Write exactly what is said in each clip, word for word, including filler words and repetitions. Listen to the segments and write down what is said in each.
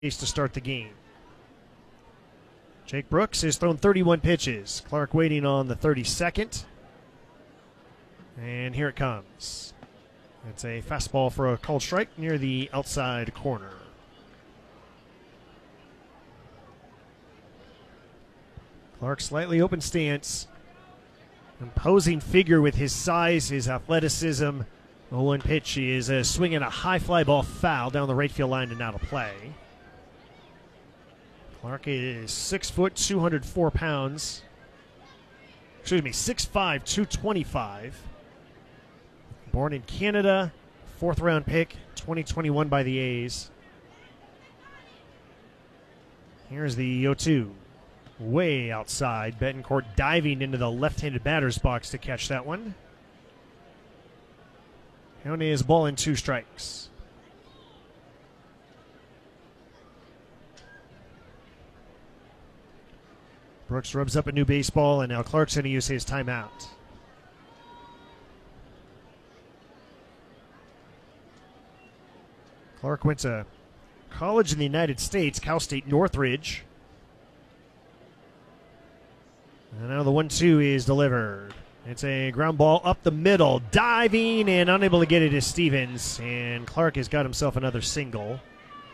to start the game. Jake Brooks has thrown thirty-one pitches. Clark waiting on the thirty-second. And here it comes. It's a fastball for a called strike near the outside corner. Clark slightly open stance. Imposing figure with his size, his athleticism. The one pitch is a swing and a high fly ball foul down the right field line and out of play. Clark is six foot, two hundred four pounds. Excuse me, six five, two twenty-five. Born in Canada, fourth round pick, twenty twenty-one by the A's. Here's the oh two. Way outside. Betancourt diving into the left-handed batter's box to catch that one. Count is ball and two strikes. Brooks rubs up a new baseball, and now Clark's going to use his timeout. Clark went to college in the United States, Cal State Northridge. And now the one two is delivered. It's a ground ball up the middle. Diving and unable to get it is Stevens. And Clark has got himself another single.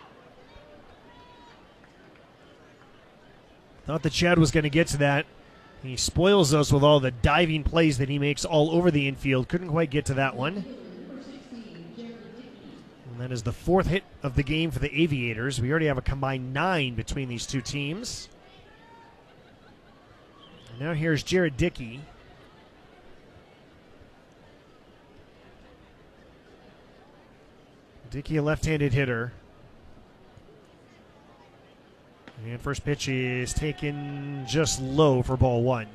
Thought that Chad was going to get to that. He spoils us with all the diving plays that he makes all over the infield. Couldn't quite get to that one. And that is the fourth hit of the game for the Aviators. We already have a combined nine between these two teams. And now here's Jared Dickey. Dickey, a left-handed hitter. And first pitch is taken just low for ball one.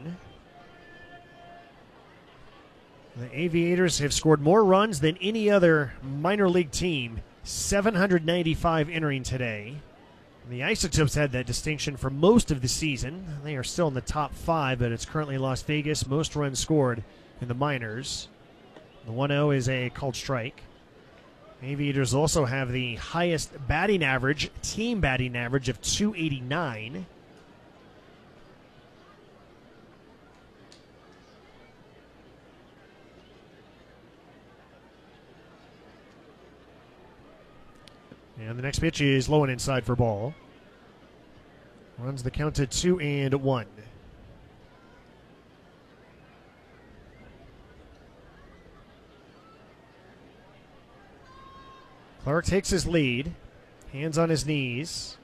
The Aviators have scored more runs than any other minor league team, seven hundred ninety-five entering today. The Isotopes had that distinction for most of the season. They are still in the top five, but it's currently Las Vegas. Most runs scored in the minors. The one oh is a called strike. Aviators also have the highest batting average, team batting average of two eighty-nine. And the next pitch is low and inside for ball. Runs the count to two and one. Clark takes his lead, hands on his knees.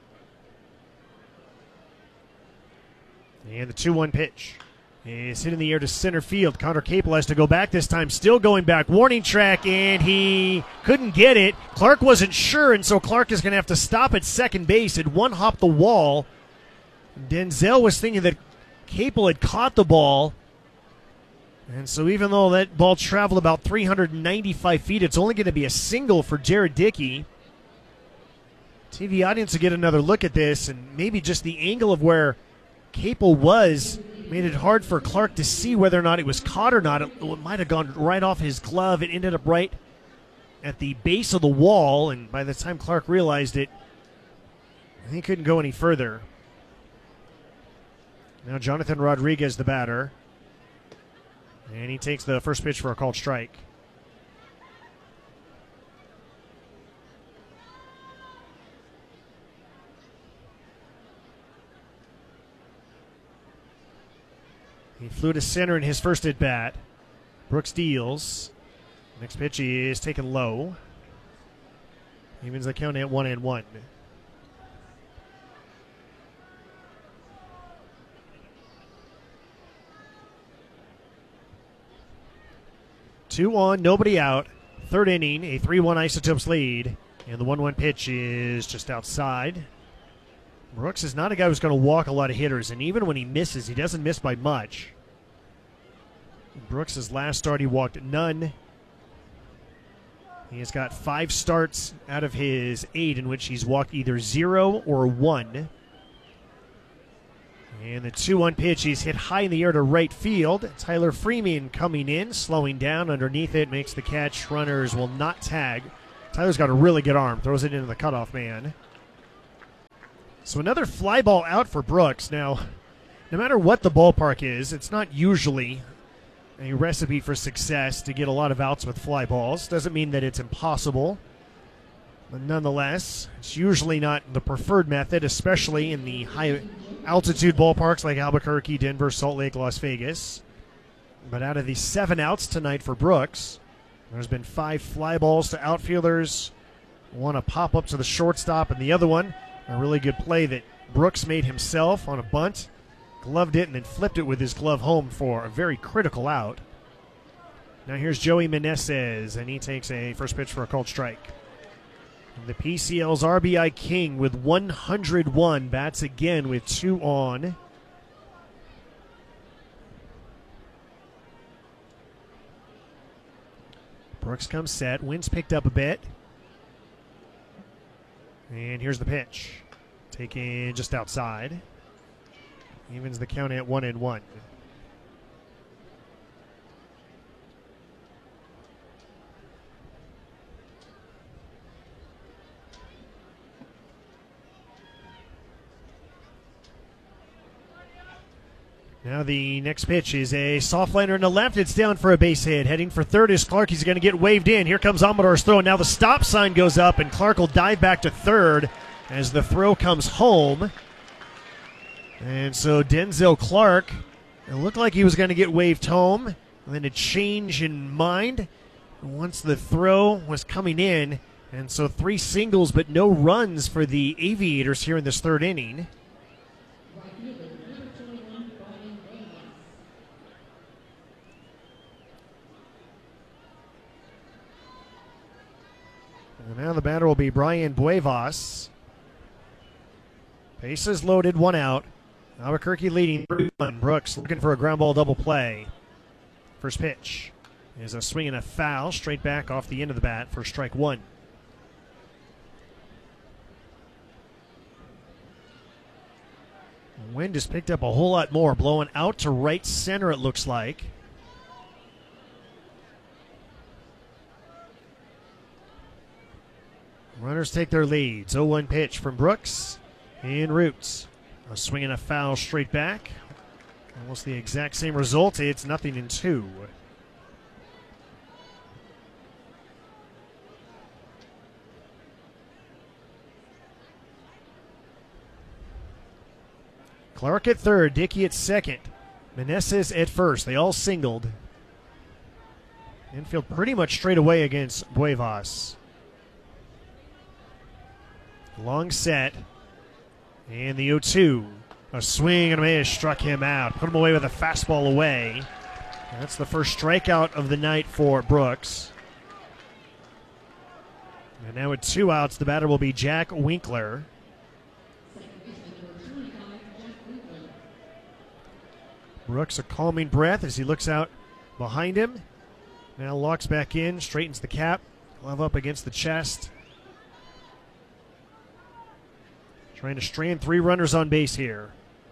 And the two one pitch is hit in the air to center field. Connor Capel has to go back this time, still going back. Warning track, and he couldn't get it. Clark wasn't sure, and so Clark is going to have to stop at second base. It one-hopped the wall. Denzel was thinking that Capel had caught the ball. And so even though that ball traveled about three hundred ninety-five feet, it's only going to be a single for Jared Dickey. T V audience will get another look at this, and maybe just the angle of where Capel was made it hard for Clark to see whether or not it was caught or not. It, it might have gone right off his glove. It ended up right at the base of the wall, and by the time Clark realized it, he couldn't go any further. Now Jonathan Rodriguez, the batter. And he takes the first pitch for a called strike. He flew to center in his first at bat. Brooks deals. Next pitch is taken low. Evens the count at one and one. Two on, nobody out. Third inning, a three one Isotopes lead. And the one one pitch is just outside. Brooks is not a guy who's going to walk a lot of hitters, and even when he misses, he doesn't miss by much. Brooks' last start, he walked none. He has got five starts out of his eight in which he's walked either zero or one. And the two one pitch is hit high in the air to right field. Tyler Freeman coming in, slowing down underneath it, makes the catch. Runners will not tag. Tyler's got a really good arm, throws it into the cutoff man. So another fly ball out for Brooks. Now, no matter what the ballpark is, it's not usually a recipe for success to get a lot of outs with fly balls. Doesn't mean that it's impossible. But nonetheless, it's usually not the preferred method, especially in the high-altitude ballparks like Albuquerque, Denver, Salt Lake, Las Vegas. But out of the seven outs tonight for Brooks, there's been five fly balls to outfielders, one a pop-up to the shortstop, and the other one, a really good play that Brooks made himself on a bunt, gloved it, and then flipped it with his glove home for a very critical out. Now here's Joey Meneses, and he takes a first pitch for a called strike. The P C L's R B I king with one hundred one, bats again with two on. Brooks comes set, wind's picked up a bit. And here's the pitch. Taken just outside. Evens the count at one and one. Now the next pitch is a soft liner in the left. It's down for a base hit. Heading for third is Clark. He's going to get waved in. Here comes Amador's throw. Now the stop sign goes up, and Clark will dive back to third as the throw comes home. And so Denzel Clark, it looked like he was going to get waved home. And then a change in mind once the throw was coming in. And so three singles but no runs for the Aviators here in this third inning. And now the batter will be Brian Buevas. Bases loaded, one out. Albuquerque leading three one. Brooks looking for a ground ball double play. First pitch is a swing and a foul straight back off the end of the bat for strike one. Wind has picked up a whole lot more, blowing out to right center it looks like. Runners take their leads. oh one pitch from Brooks and Roots. A swing and a foul straight back. Almost the exact same result. It's nothing in two. Clark at third, Dickey at second, Meneses at first. They all singled. Infield pretty much straight away against Buevas. Long set. And the oh two. A swing and a miss struck him out. Put him away with a fastball away. That's the first strikeout of the night for Brooks. And now with two outs, the batter will be Jack Winkler. Brooks a calming breath as he looks out behind him. Now locks back in, straightens the cap, glove up against the chest. Trying to strand three runners on base here.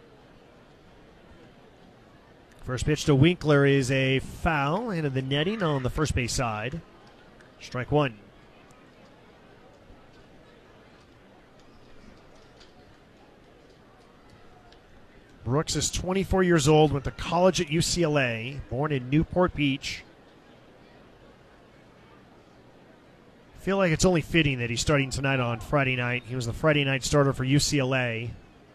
First pitch to Winkler is a foul into the netting on the first base side. Strike one. Brooks is twenty-four years old, went to college at U C L A, born in Newport Beach. I feel like it's only fitting that he's starting tonight on Friday night. He was the Friday night starter for U C L A.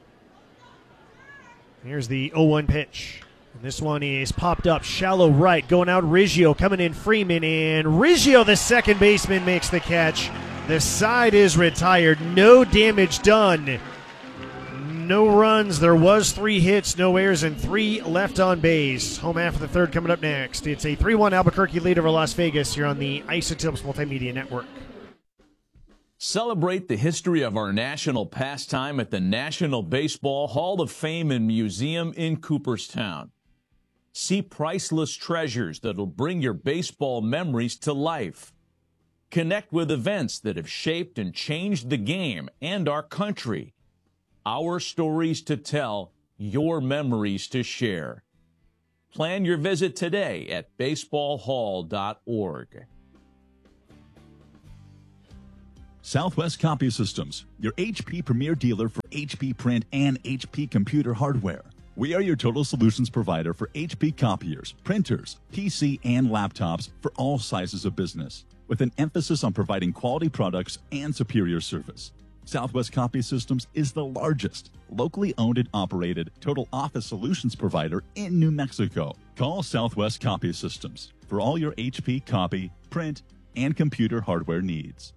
Here's the oh one pitch. And this one is popped up, shallow right, going out Riggio, coming in Freeman, and Riggio, the second baseman, makes the catch. The side is retired, no damage done. No runs, there was three hits, no errors, and three left on base. Home half of the third coming up next. It's a three one Albuquerque lead over Las Vegas here on the Isotopes Multimedia Network. Celebrate the history of our national pastime at the National Baseball Hall of Fame and Museum in Cooperstown. See priceless treasures that'll bring your baseball memories to life. Connect with events that have shaped and changed the game and our country. Our stories to tell, your memories to share. Plan your visit today at baseball hall dot org. Southwest Copy Systems, your H P premier dealer for H P print and H P computer hardware. We are your total solutions provider for H P copiers, printers, P C, and laptops for all sizes of business, with an emphasis on providing quality products and superior service. Southwest Copy Systems is the largest, locally owned and operated total office solutions provider in New Mexico. Call Southwest Copy Systems for all your H P copy, print, and computer hardware needs.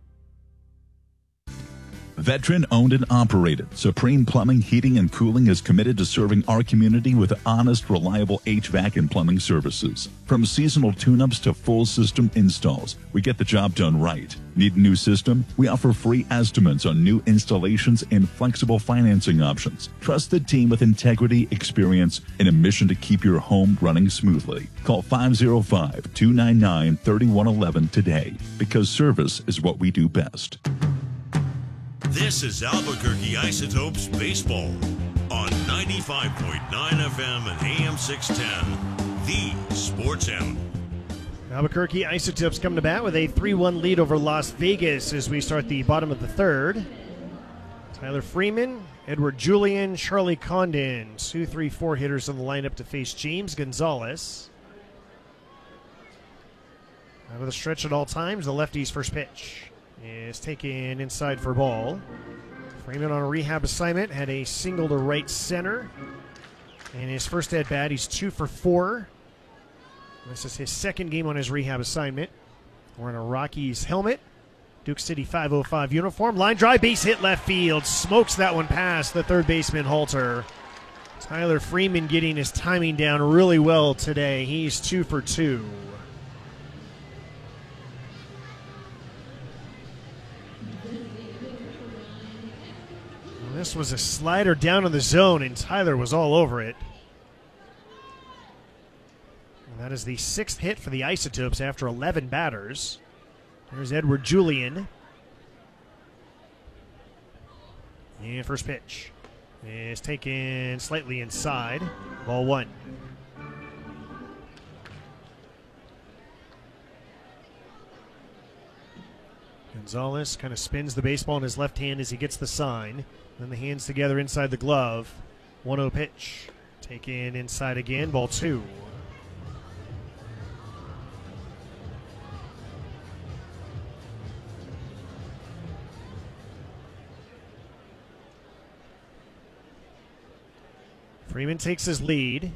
Veteran-owned and operated, Supreme Plumbing, Heating, and Cooling is committed to serving our community with honest, reliable H V A C and plumbing services. From seasonal tune-ups to full system installs, we get the job done right. Need a new system? We offer free estimates on new installations and flexible financing options. Trust the team with integrity, experience, and a mission to keep your home running smoothly. Call five oh five, two nine nine, three one one one today, because service is what we do best. This is Albuquerque Isotopes Baseball on ninety-five point nine F M and A M six ten, the Sports Animal. Albuquerque Isotopes come to bat with a three one lead over Las Vegas as we start the bottom of the third. Tyler Freeman, Edward Julian, Charlie Condon, two three four hitters in the lineup to face James Gonzalez. Out of the stretch at all times, the lefty's first pitch is taken inside for ball. Freeman on a rehab assignment, had a single to right center. In his first at bat, he's two for four. This is his second game on his rehab assignment. Wearing a Rockies helmet. Duke City five oh five uniform. Line drive, base hit left field. Smokes that one past the third baseman Halter. Tyler Freeman getting his timing down really well today. He's two for two. This was a slider down in the zone, and Tyler was all over it. And that is the sixth hit for the Isotopes after eleven batters. There's Edward Julian. And first pitch is taken slightly inside. Ball one. Gonzalez kind of spins the baseball in his left hand as he gets the sign. Then the hands together inside the glove. one oh pitch. Taken inside again. Ball two. Freeman takes his lead.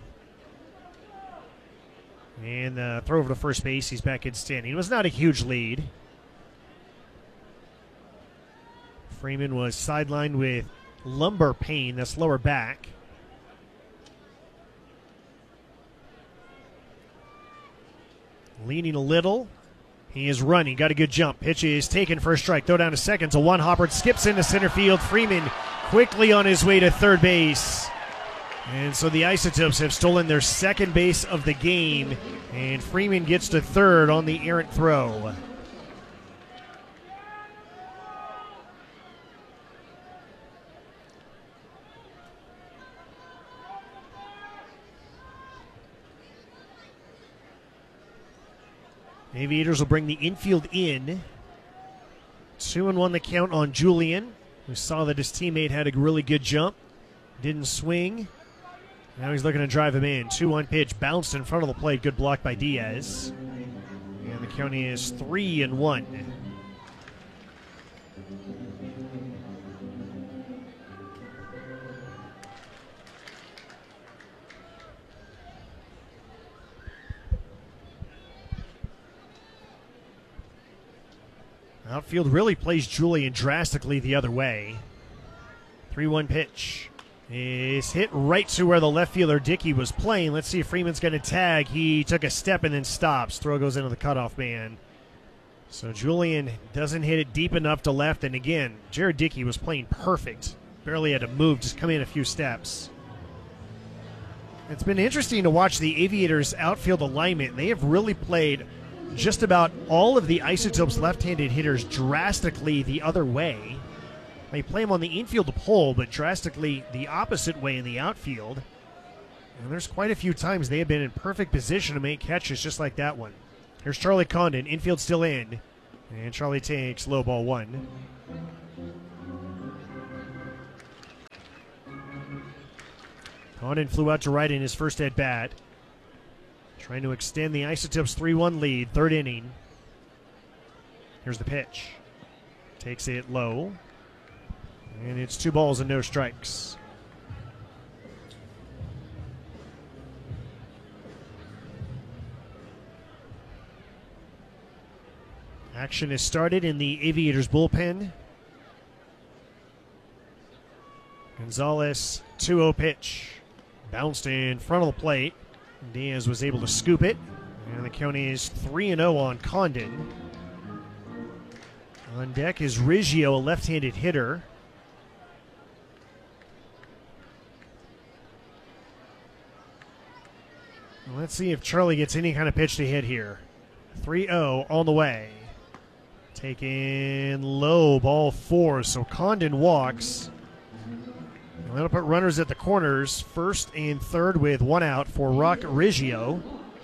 And uh, throw over to first base. He's back in standing. It was not a huge lead. Freeman was sidelined with lumbar pain, that's lower back. Leaning a little. He is running, got a good jump. Pitch is taken for a strike. Throw down to second. So one hopper skips into center field. Freeman quickly on his way to third base. And so the Isotopes have stolen their second base of the game. And Freeman gets to third on the errant throw. Aviators will bring the infield in. Two and one the count on Julian, who saw that his teammate had a really good jump. Didn't swing. Now he's looking to drive him in. two one pitch, bounced in front of the plate. Good block by Diaz. And the count is three and one. Outfield really plays Julian drastically the other way. three one pitch is hit right to where the left fielder Dickey was playing. Let's see if Freeman's going to tag. He took a step and then stops. Throw goes into the cutoff man. So Julian doesn't hit it deep enough to left. And again, Jared Dickey was playing perfect. Barely had to move, just come in a few steps. It's been interesting to watch the Aviators' outfield alignment. They have really played just about all of the Isotopes' left-handed hitters drastically the other way. They play them on the infield pole, but drastically the opposite way in the outfield. And there's quite a few times they have been in perfect position to make catches just like that one. Here's Charlie Condon, infield still in. And Charlie takes low ball one. Condon flew out to right in his first at bat. Trying to extend the Isotopes three one lead, third inning. Here's the pitch. Takes it low. And it's two balls and no strikes. Action is started in the Aviators bullpen. Gonzalez, two oh pitch. Bounced in front of the plate. Diaz was able to scoop it. And the count is three and oh on Condon. On deck is Riggio, a left-handed hitter. Let's see if Charlie gets any kind of pitch to hit here. three oh on the way. Taken low, ball four, so Condon walks. And that'll put runners at the corners, first and third with one out for Rock Riggio.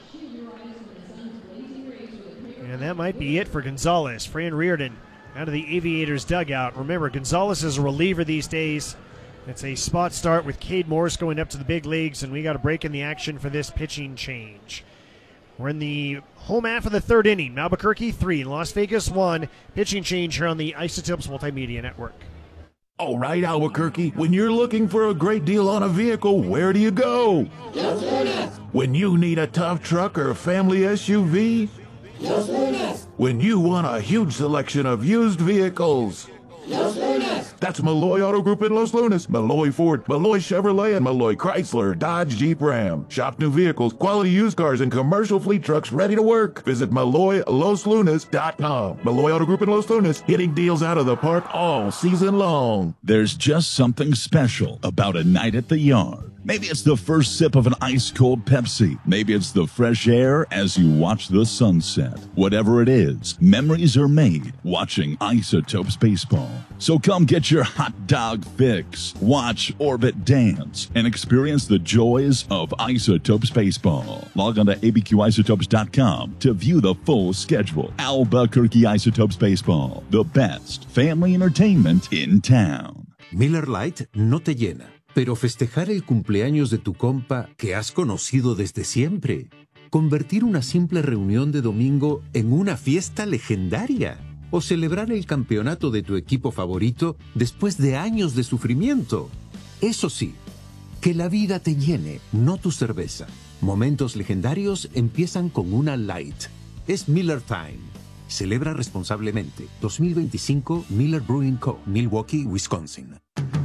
And that might be it for Gonzalez. Fran Reardon out of the Aviators dugout. Remember, Gonzalez is a reliever these days. It's a spot start with Cade Morris going up to the big leagues, and we got a break in the action for this pitching change. We're in the home half of the third inning. Albuquerque three, Las Vegas one. Pitching change here on the Isotopes Multimedia Network. All right, Albuquerque, when you're looking for a great deal on a vehicle, where do you go? Los Lunas. When you need a tough truck or a family S U V? Los Lunas. When you want a huge selection of used vehicles? Los Lunas. That's Malloy Auto Group in Los Lunas, Malloy Ford, Malloy Chevrolet, and Malloy Chrysler, Dodge, Jeep, Ram. Shop new vehicles, quality used cars, and commercial fleet trucks ready to work. Visit Malloy Los Lunas dot com. Malloy Auto Group in Los Lunas, hitting deals out of the park all season long. There's just something special about a night at the yard. Maybe it's the first sip of an ice-cold Pepsi. Maybe it's the fresh air as you watch the sunset. Whatever it is, memories are made watching Isotopes baseball. So come get your hot dog fix, watch Orbit dance, and experience the joys of Isotopes baseball. Log on to A B Q isotopes dot com to view the full schedule. Albuquerque Isotopes baseball, the best family entertainment in town. Miller Lite no te llena, pero festejar el cumpleaños de tu compa que has conocido desde siempre. Convertir una simple reunión de domingo en una fiesta legendaria. O celebrar el campeonato de tu equipo favorito después de años de sufrimiento. Eso sí, que la vida te llene, no tu cerveza. Momentos legendarios empiezan con una Light. Es Miller Time. Celebra responsablemente. dos mil veinticinco Miller Brewing Co., Milwaukee, Wisconsin.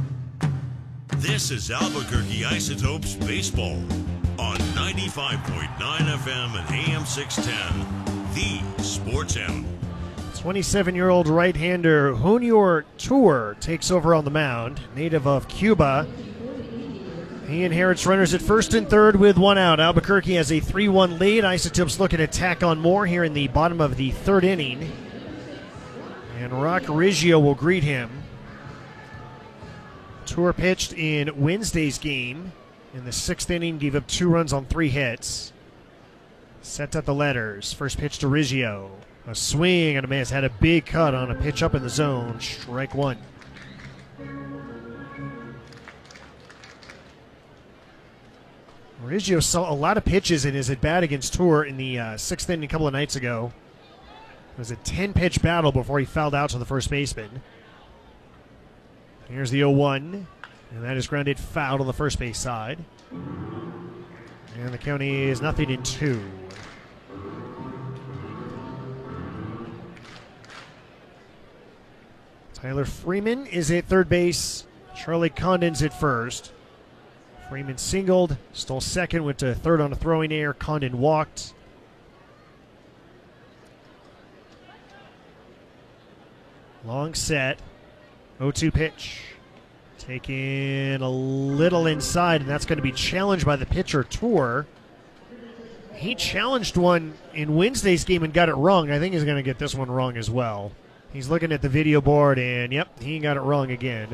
This is Albuquerque Isotopes Baseball on ninety-five point nine F M and A M six ten, the Sports Animal. twenty-seven-year-old right-hander Junior Tour takes over on the mound, native of Cuba. He inherits runners at first and third with one out. Albuquerque has a three one lead. Isotopes looking to tack on more here in the bottom of the third inning. And Rock Riggio will greet him. Tour pitched in Wednesday's game. In the sixth inning, gave up two runs on three hits. Sets up the letters. First pitch to Riggio. A swing and a miss. Had a big cut on a pitch up in the zone. Strike one. Riggio saw a lot of pitches in his at-bat against Tour in the uh, sixth inning a couple of nights ago. It was a ten-pitch battle before he fouled out to the first baseman. Here's the oh one, and that is grounded foul on the first base side. And the count is nothing in two. Tyler Freeman is at third base. Charlie Condon's at first. Freeman singled, stole second, went to third on a throwing error. Condon walked. Long set. oh two pitch. Taken a little inside, and that's going to be challenged by the pitcher, Tour. He challenged one in Wednesday's game and got it wrong. I think he's going to get this one wrong as well. He's looking at the video board, and yep, he got it wrong again.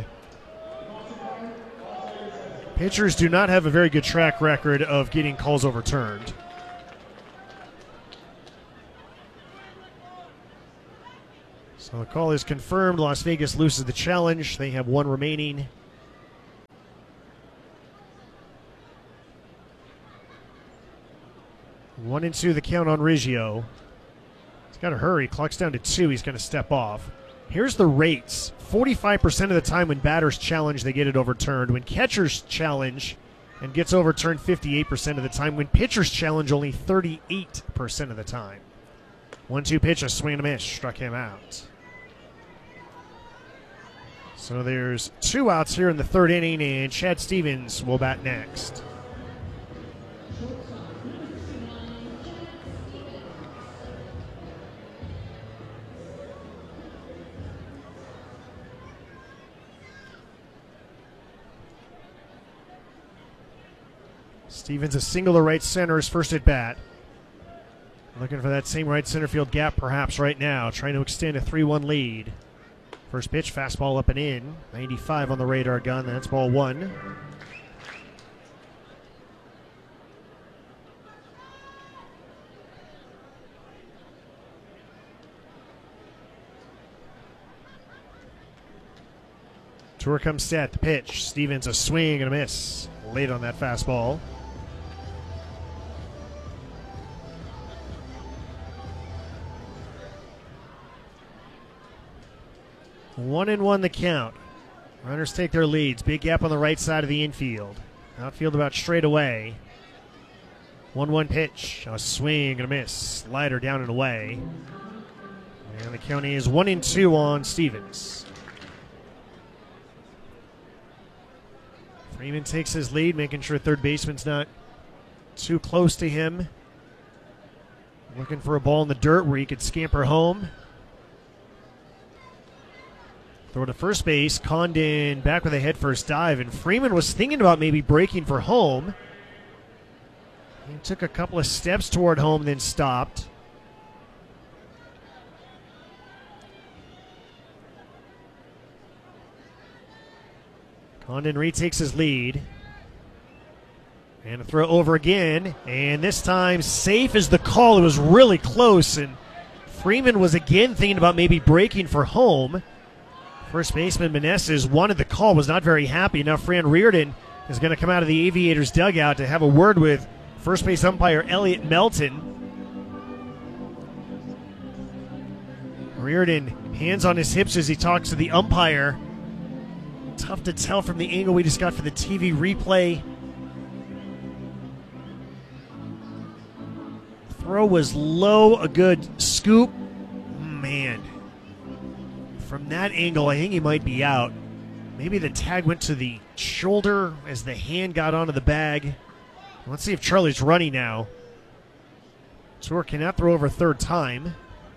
Pitchers do not have a very good track record of getting calls overturned. So the call is confirmed. Las Vegas loses the challenge. They have one remaining. One and two the count on Riggio. He's got to hurry. Clock's down to two. He's going to step off. Here's the rates. forty-five percent of the time when batters challenge, they get it overturned. When catchers challenge and gets overturned fifty-eight percent of the time. When pitchers challenge, only thirty-eight percent of the time. one two pitch, a swing and a miss. Struck him out. So there's two outs here in the third inning, and Chad Stevens will bat next. Stevens a single to right center, his first at bat. Looking for that same right center field gap perhaps right now, trying to extend a three one lead. First pitch, fastball up and in. ninety-five on the radar gun, that's ball one. Tour comes set, the pitch. Stevens a swing and a miss. Late on that fastball. One and one the count. Runners take their leads. Big gap on the right side of the infield. Outfield about straight away. one one pitch. A swing and a miss. Slider down and away. And the count is one and two on Stevens. Freeman takes his lead, making sure third baseman's not too close to him. Looking for a ball in the dirt where he could scamper home. Throw to first base. Condon back with a head first dive, and Freeman was thinking about maybe breaking for home. He took a couple of steps toward home, then stopped. Condon retakes his lead. And a throw over again, and this time safe is the call. It was really close, and Freeman was again thinking about maybe breaking for home. First baseman Meneses wanted the call, was not very happy. Now Fran Reardon is going to come out of the Aviators dugout to have a word with first base umpire Elliot Melton. Reardon, hands on his hips as he talks to the umpire. Tough to tell from the angle we just got for the T V replay. Throw was low, a good scoop. Man. From that angle, I think he might be out. Maybe the tag went to the shoulder as the hand got onto the bag. Let's see if Charlie's running now. Tour cannot throw over a third time.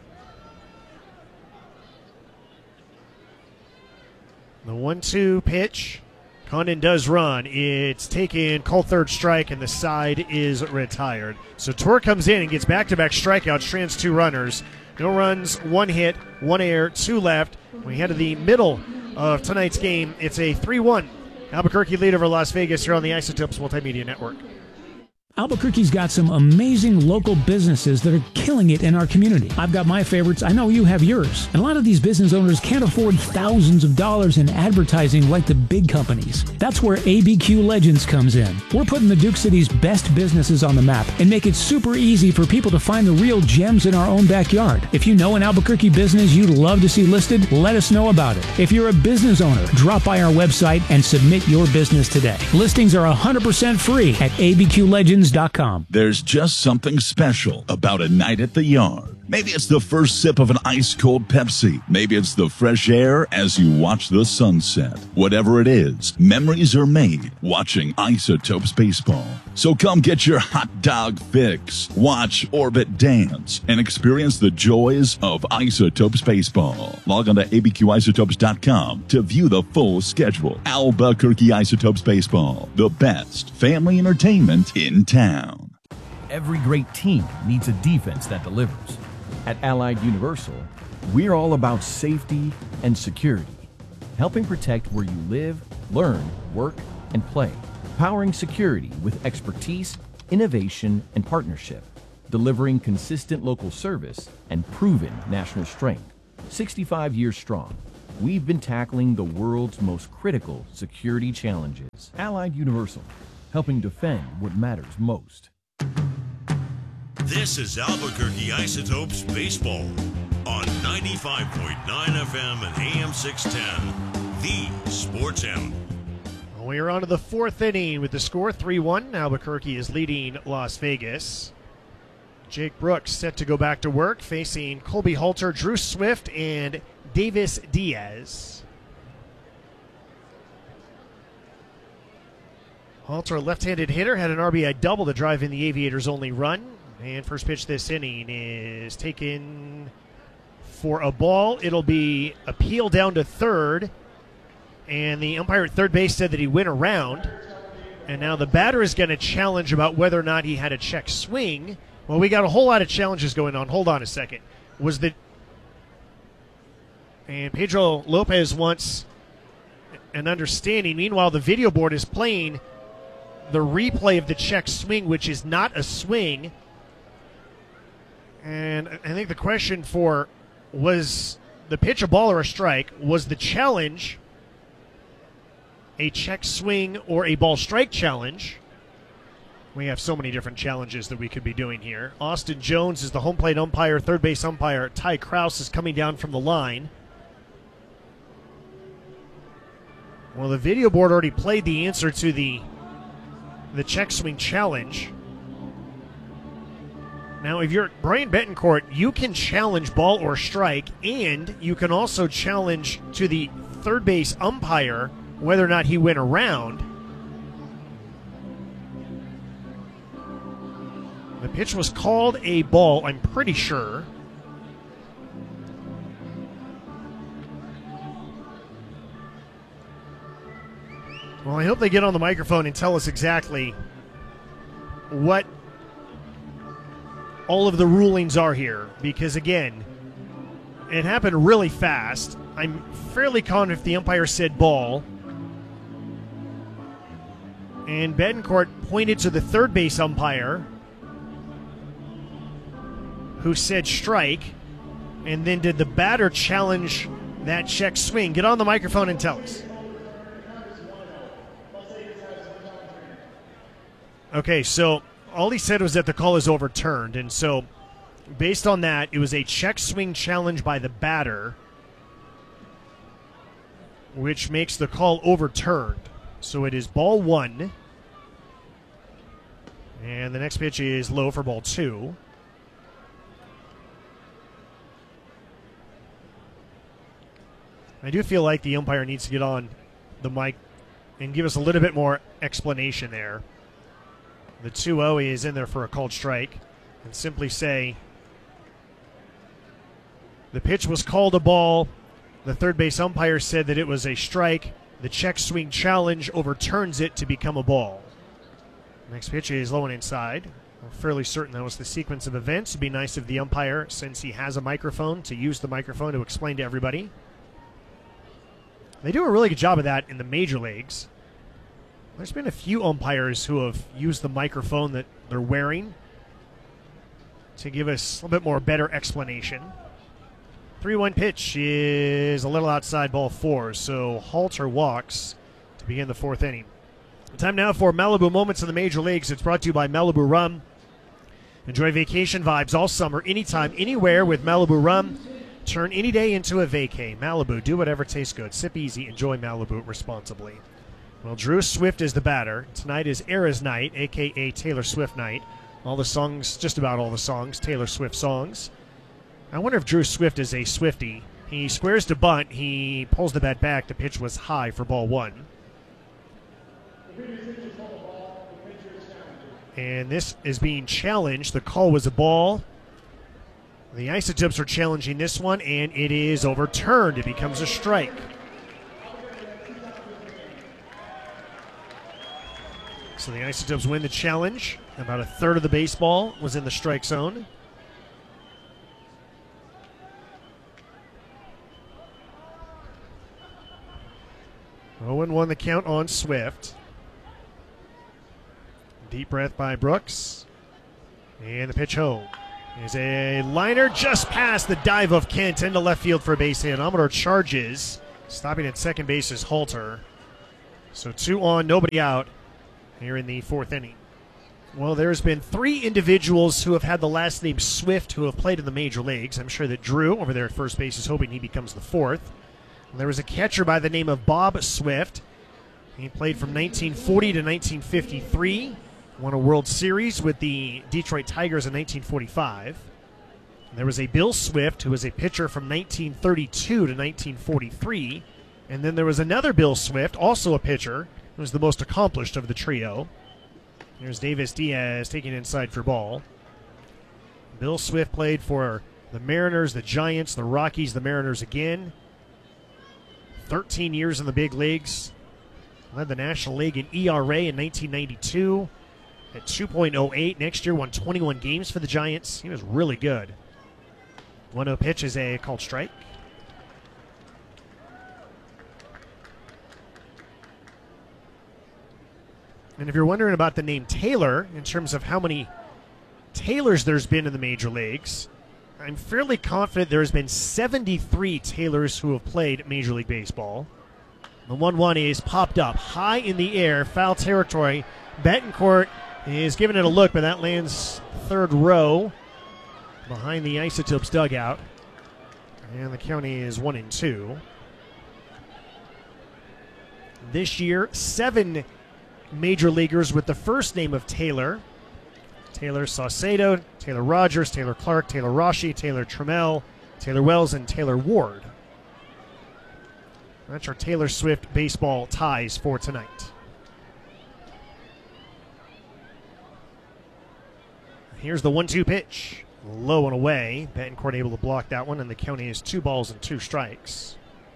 The one two pitch. Condon does run. It's taken, called third strike, and the side is retired. So Tour comes in and gets back-to-back strikeouts, strands two runners. No runs, one hit, one error, two left. We head to the middle of tonight's game. It's a three one Albuquerque lead over Las Vegas here on the Isotopes Multimedia Network. Albuquerque's got some amazing local businesses that are killing it in our community. I've got my favorites. I know you have yours. And a lot of these business owners can't afford thousands of dollars in advertising like the big companies. That's where A B Q Legends comes in. We're putting the Duke City's best businesses on the map and make it super easy for people to find the real gems in our own backyard. If you know an Albuquerque business you'd love to see listed, let us know about it. If you're a business owner, drop by our website and submit your business today. Listings are one hundred percent free at A B Q legends dot com. There's just something special about a night at the yard. Maybe it's the first sip of an ice-cold Pepsi. Maybe it's the fresh air as you watch the sunset. Whatever it is, memories are made watching Isotopes Baseball. So come get your hot dog fix, watch Orbit dance, and experience the joys of Isotopes Baseball. Log on to A B Q isotopes dot com to view the full schedule. Albuquerque Isotopes Baseball, the best family entertainment in town. Every great team needs a defense that delivers. At Allied Universal, we're all about safety and security, helping protect where you live, learn, work, and play. Powering security with expertise, innovation, and partnership, delivering consistent local service and proven national strength. sixty-five years strong, we've been tackling the world's most critical security challenges. Allied Universal, helping defend what matters most. This is Albuquerque Isotopes Baseball on ninety-five point nine F M and A M six ten, the Sports Animal. We are on to the fourth inning with the score three one. Albuquerque is leading Las Vegas. Jake Brooks set to go back to work, facing Colby Halter, Drew Swift, and Davis Diaz. Halter, a left-handed hitter, had an R B I double to drive in the Aviators' only run. And first pitch this inning is taken for a ball. It'll be appealed down to third. And the umpire at third base said that he went around. And now the batter is going to challenge about whether or not he had a check swing. Well, we got a whole lot of challenges going on. Hold on a second. Was the and Pedro Lopez wants an understanding. Meanwhile, the video board is playing the replay of the check swing, which is not a swing. And I think the question for was the pitch a ball or a strike? Was the challenge a check swing or a ball strike challenge? We have so many different challenges that we could be doing here. Austin Jones is the home plate umpire. Third base umpire Ty Krause is coming down from the line. Well, the video board already played the answer to the the check swing challenge. Now, if you're Brian Betancourt, you can challenge ball or strike, and you can also challenge to the third base umpire whether or not he went around. The pitch was called a ball, I'm pretty sure. Well, I hope they get on the microphone and tell us exactly what all of the rulings are here, because, again, it happened really fast. I'm fairly confident if the umpire said ball, and Betancourt pointed to the third base umpire, who said strike, and then did the batter challenge that check swing? Get on the microphone and tell us. Okay, so all he said was that the call is overturned, and so based on that, it was a check swing challenge by the batter, which makes the call overturned. So it is ball one, and the next pitch is low for ball two. I do feel like the umpire needs to get on the mic and give us a little bit more explanation there. The two oh is in there for a called strike, and simply say the pitch was called a ball. The third base umpire said that it was a strike. The check swing challenge overturns it to become a ball. Next pitch is low and inside. I'm fairly certain that was the sequence of events. It'd be nice if the umpire, since he has a microphone, to use the microphone to explain to everybody. They do a really good job of that in the major leagues. There's been a few umpires who have used the microphone that they're wearing to give us a little bit more better explanation. three one pitch is a little outside, ball four, so Halter walks to begin the fourth inning. Time now for Malibu Moments in the Major Leagues. It's brought to you by Malibu Rum. Enjoy vacation vibes all summer, anytime, anywhere with Malibu Rum. Turn any day into a vacay. Malibu, do whatever tastes good. Sip easy, enjoy Malibu responsibly. Well, Drew Swift is the batter. Tonight is Era's night, a k a. Taylor Swift night. All the songs, just about all the songs, Taylor Swift songs. I wonder if Drew Swift is a Swiftie. He squares to bunt. He pulls the bat back. The pitch was high for ball one. And this is being challenged. The call was a ball. The Isotopes are challenging this one, and it is overturned. It becomes a strike. So the Isotopes win the challenge. About a third of the baseball was in the strike zone. oh and one the count on Swift. Deep breath by Brooks. And the pitch home. There's a liner just past the dive of Kent into left field for a base hit. Amador charges. Stopping at second base is Halter. So two on, nobody out here in the fourth inning. Well, there's been three individuals who have had the last name Swift who have played in the major leagues. I'm sure that Drew over there at first base is hoping he becomes the fourth. And there was a catcher by the name of Bob Swift. He played from nineteen forty to nineteen fifty-three. Won a World Series with the Detroit Tigers in nineteen forty-five. And there was a Bill Swift who was a pitcher from nineteen thirty-two to nineteen forty-three. And then there was another Bill Swift, also a pitcher, who was the most accomplished of the trio. Here's Davis Diaz taking inside for ball. Bill Swift played for the Mariners, the Giants, the Rockies, the Mariners again. thirteen years in the big leagues. Led the National League in E R A in nineteen ninety-two at two point oh eight. Next year won twenty-one games for the Giants. He was really good. one oh pitch is a called strike. And if you're wondering about the name Taylor, in terms of how many Taylors there's been in the major leagues, I'm fairly confident there's been seventy-three Taylors who have played Major League Baseball. The one one is popped up high in the air, foul territory. Betancourt is giving it a look, but that lands third row behind the Isotopes dugout. And the county is one and two. This year, seven major leaguers with the first name of Taylor. Taylor Saucedo, Taylor Rogers, Taylor Clark, Taylor Rashi, Taylor Trammell, Taylor Wells, and Taylor Ward. That's our Taylor Swift baseball ties for tonight. Here's the one two pitch. Low and away. Betancourt able to block that one, and the county is two balls and two strikes.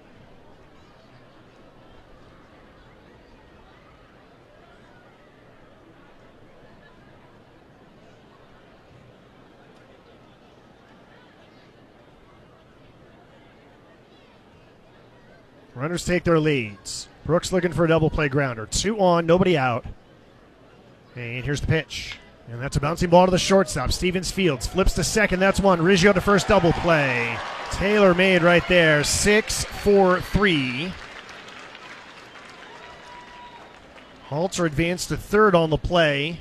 Runners take their leads. Brooks looking for a double play grounder. Two on, nobody out. And here's the pitch. And that's a bouncing ball to the shortstop. Stevens Fields flips to second. That's one. Riggio to first, double play. Taylor made right there. Six, four, three. Halter advanced to third on the play.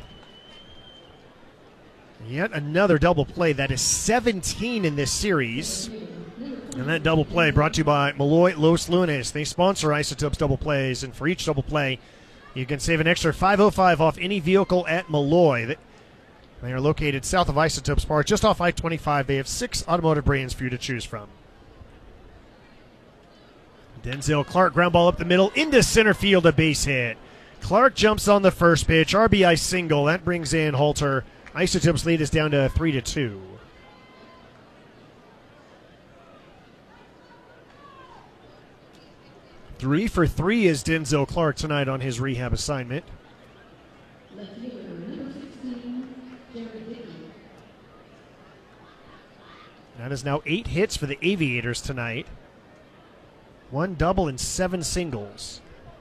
Yet another double play. That is seventeen in this series. And that double play brought to you by Malloy Los Lunas. They sponsor Isotopes double plays, and for each double play, you can save an extra five oh five off any vehicle at Malloy. They are located south of Isotopes Park, just off I twenty-five. They have six automotive brands for you to choose from. Denzel Clark, ground ball up the middle, into center field, a base hit. Clark jumps on the first pitch, R B I single. That brings in Halter. Isotopes lead is down to three to two. Three for three is Denzel Clark tonight on his rehab assignment. That is now eight hits for the Aviators tonight. One double and seven singles.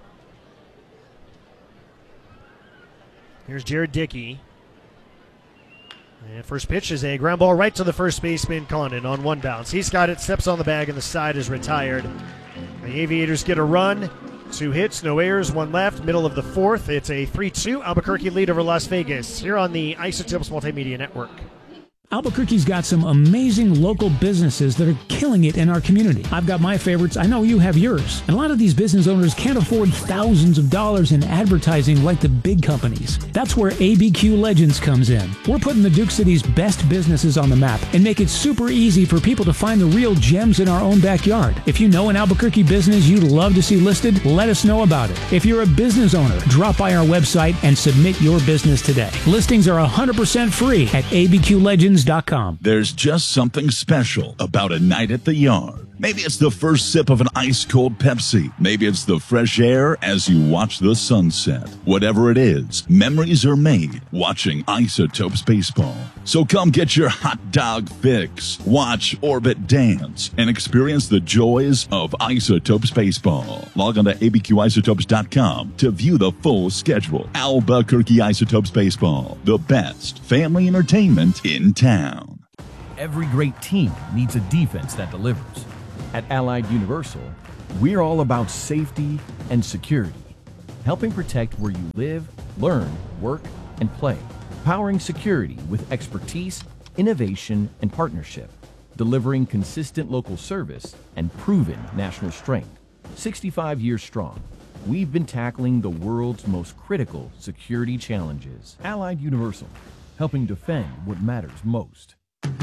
Here's Jared Dickey. And first pitch is a ground ball right to the first baseman, Condon, on one bounce. He's got it, steps on the bag, and the side is retired. The Aviators get a run. Two hits, no errors, one left, middle of the fourth. It's a three two Albuquerque lead over Las Vegas here on the Isotopes Multimedia Network. Albuquerque's got some amazing local businesses that are killing it in our community. I've got my favorites. I know you have yours. And a lot of these business owners can't afford thousands of dollars in advertising like the big companies. That's where A B Q Legends comes in. We're putting the Duke City's best businesses on the map and make it super easy for people to find the real gems in our own backyard. If you know an Albuquerque business you'd love to see listed, let us know about it. If you're a business owner, drop by our website and submit your business today. Listings are one hundred percent free at A B Q legends dot com. There's just something special about a night at the yard. Maybe it's the first sip of an ice-cold Pepsi. Maybe it's the fresh air as you watch the sunset. Whatever it is, memories are made watching Isotopes baseball. So come get your hot dog fix, watch Orbit dance, and experience the joys of Isotopes baseball. Log on to A B Q isotopes dot com to view the full schedule. Albuquerque Isotopes baseball, the best family entertainment in town. Every great team needs a defense that delivers. At Allied Universal, we're all about safety and security, helping protect where you live, learn, work, and play. Powering security with expertise, innovation, and partnership. Delivering consistent local service and proven national strength. sixty-five years strong, we've been tackling the world's most critical security challenges. Allied Universal, helping defend what matters most.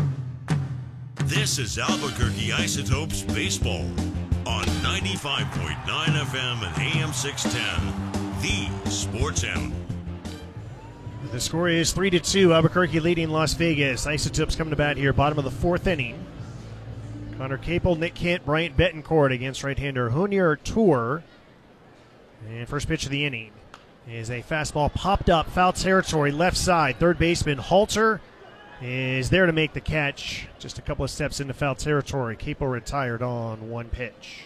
This is Albuquerque Isotopes Baseball on ninety-five point nine F M and A M six ten, the Sports Animal. The score is three to two. Albuquerque leading Las Vegas. Isotopes coming to bat here, bottom of the fourth inning. Connor Capel, Nick Kent, Bryant Betancourt against right-hander Junior Tour. And first pitch of the inning is a fastball popped up, foul territory, left side. Third baseman Halter is there to make the catch. Just a couple of steps into foul territory. Capel retired on one pitch.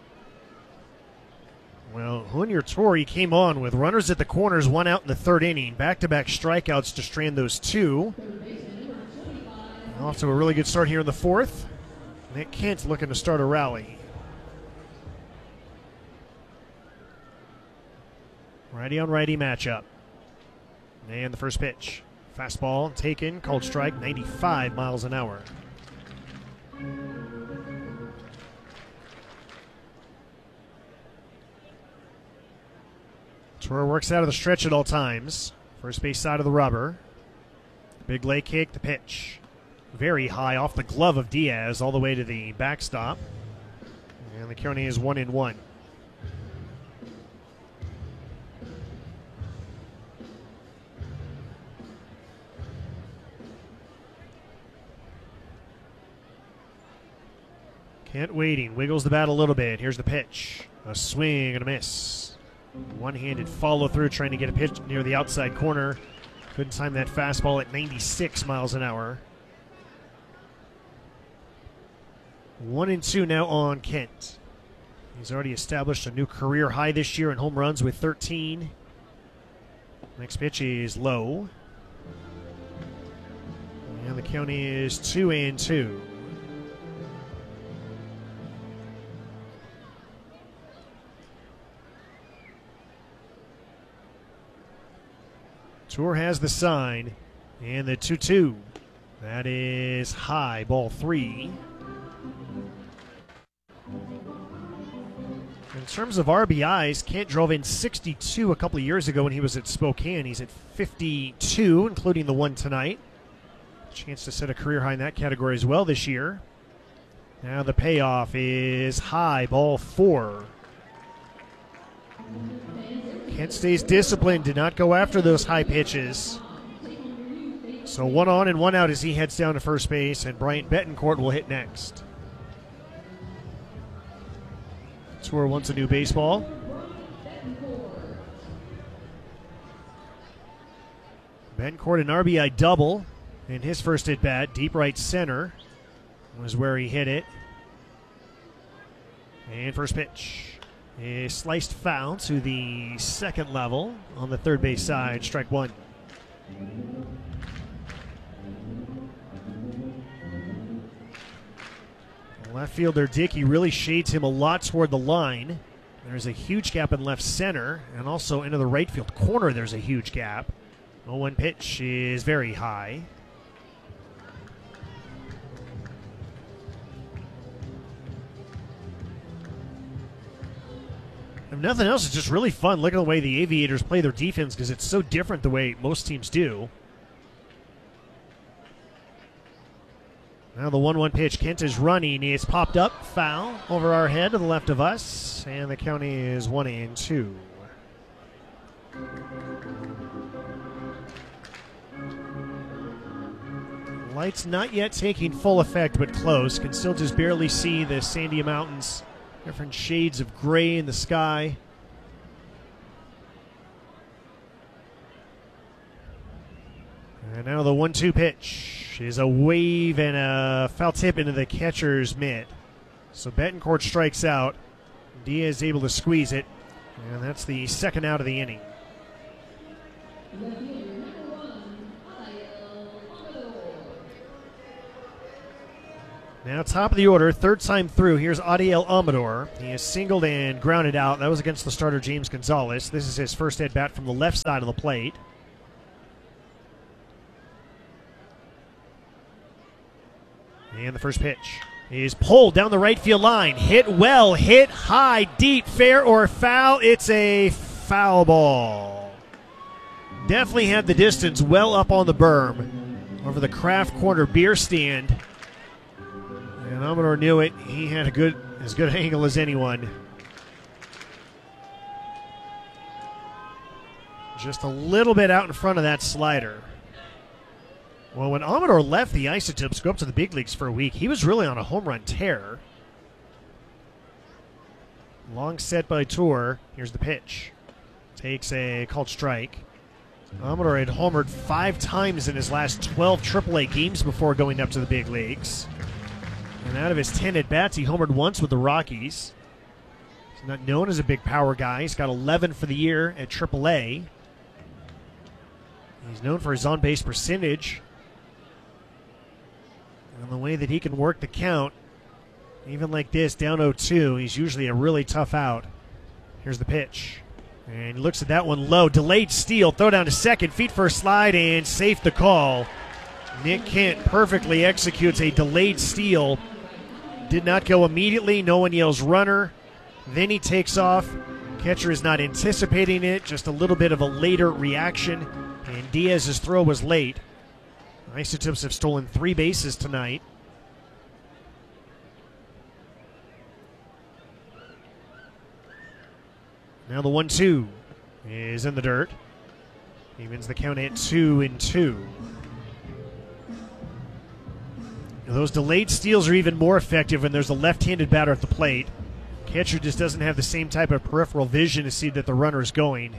Well, Junior Torrey came on with runners at the corners, one out in the third inning. Back-to-back strikeouts to strand those two. Off to a really good start here in the fourth. Nick Kent looking to start a rally. Righty on righty matchup. And the first pitch. Fastball taken, called strike, ninety-five miles an hour. Tour works out of the stretch at all times. First base side of the rubber. Big leg kick, the pitch. Very high off the glove of Diaz all the way to the backstop. And the counting is one and one. Kent waiting, wiggles the bat a little bit. Here's the pitch. A swing and a miss. One-handed follow-through, trying to get a pitch near the outside corner. Couldn't time that fastball at ninety-six miles an hour. One and two now on Kent. He's already established a new career high this year in home runs with thirteen. Next pitch is low. And the count is two and two. Tour has the sign, and the two two. That is high, ball three. In terms of R B Is, Kent drove in sixty-two a couple of years ago when he was at Spokane. He's at fifty-two, including the one tonight. Chance to set a career high in that category as well this year. Now the payoff is high, ball four. Kent stays disciplined, did not go after those high pitches. So one on and one out as he heads down to first base, and Bryant Betancourt will hit next. Tour wants a new baseball. Betancourt an R B I double in his first at bat. Deep right center was where he hit it. And first pitch. A sliced foul to the second level on the third base side, strike one. Left fielder Dickey really shades him a lot toward the line. There's a huge gap in left center, and also into the right field corner there's a huge gap. oh one pitch is very high. If nothing else, it's just really fun looking at the way the Aviators play their defense because it's so different the way most teams do. Now the one one pitch, Kent is running. It's popped up, foul over our head to the left of us, and the count is one and two. Lights not yet taking full effect, but close. Can still just barely see the Sandia Mountains. Different shades of gray in the sky. And now the one two pitch is a wave and a foul tip into the catcher's mitt. So Betancourt strikes out. Diaz able to squeeze it. And that's the second out of the inning. Now top of the order, third time through. Here's Adiel Amador. He is singled and grounded out. That was against the starter James Gonzalez. This is his first at bat from the left side of the plate. And the first pitch is pulled down the right field line. Hit well, hit high, deep, fair or foul. It's a foul ball. Definitely had the distance well up on the berm over the Craft Corner beer stand. And Amador knew it. He had a good, as good angle as anyone. Just a little bit out in front of that slider. Well, when Amador left the Isotopes to go up to the big leagues for a week, he was really on a home run tear. Long set by Tour. Here's the pitch. Takes a called strike. Amador had homered five times in his last twelve triple A games before going up to the big leagues. And out of his ten at-bats, he homered once with the Rockies. He's not known as a big power guy. He's got eleven for the year at triple A. He's known for his on-base percentage and the way that he can work the count. Even like this, down oh two, he's usually a really tough out. Here's the pitch. And he looks at that one low. Delayed steal, throw down to second, feet first slide, and safe the call. Nick Kent perfectly executes a delayed steal. Did not go immediately. No one yells runner. Then he takes off. Catcher is not anticipating it. Just a little bit of a later reaction. And Diaz's throw was late. Isotopes have stolen three bases tonight. Now the one two is in the dirt. Evens the count at two and two. Now those delayed steals are even more effective when there's a left-handed batter at the plate. Catcher just doesn't have the same type of peripheral vision to see that the runner is going.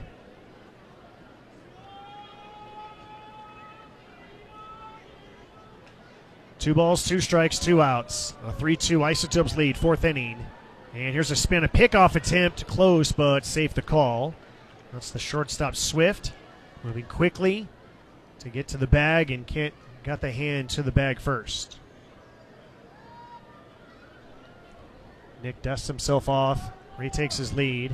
Two balls, two strikes, two outs. A three two Isotopes lead, fourth inning. And here's a spin, a pickoff attempt, close, but safe the call. That's the shortstop Swift, moving quickly to get to the bag, and Kent got the hand to the bag first. Nick dusts himself off, retakes his lead.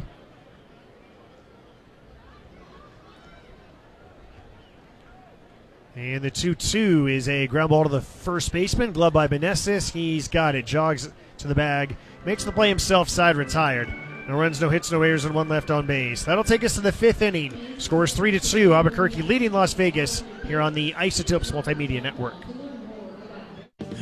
And the two two is a ground ball to the first baseman, gloved by Benessis. He's got it, jogs to the bag, makes the play himself, side retired. No runs, no hits, no errors, and one left on base. That'll take us to the fifth inning. Scores three to two. Albuquerque leading Las Vegas here on the Isotopes Multimedia Network.